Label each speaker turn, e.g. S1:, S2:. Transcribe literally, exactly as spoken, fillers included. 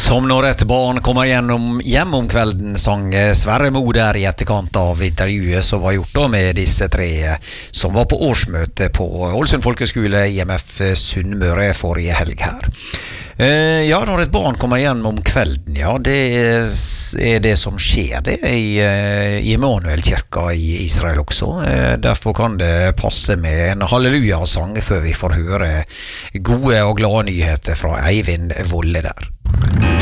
S1: Som når et barn kommer gjennom hjem om kvelden, sang Sverre Mo der i etterkant av intervjuet som var gjort da med disse tre som var på årsmøte på Ålesund Folkeskole I M F Sunnmøre forrige helg her. Eh, ja, når et barn kommer gjennom kvelden, ja, det er det som skjer det i, i Emanuelkirka I Israel også. Eh, derfor kan det passe med en halleluja-sang før vi får høre gode og glade nyheter fra Eivind Volle der.